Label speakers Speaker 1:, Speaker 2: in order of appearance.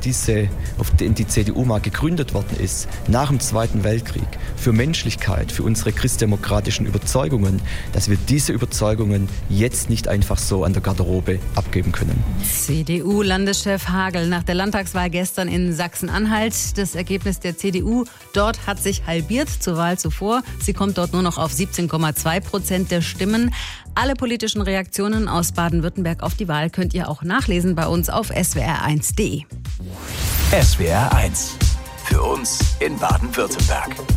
Speaker 1: den die CDU mal gegründet worden ist, nach dem Zweiten Weltkrieg, für Menschlichkeit, für unsere christdemokratischen Überzeugungen, dass wir diese Überzeugungen jetzt nicht einfach so an der Garderobe abgeben können.
Speaker 2: CDU-Landeschef Hagel nach der Landtagswahl gestern in Sachsen-Anhalt. Das Ergebnis der CDU dort hat sich halbiert zur Wahl zuvor. Sie kommt dort nur noch auf 17,2% der Stimmen. Alle politischen Reaktionen aus Baden-Württemberg auf die Wahl könnt ihr auch nachlesen bei uns auf swr1.de.
Speaker 3: SWR 1. Für uns in Baden-Württemberg.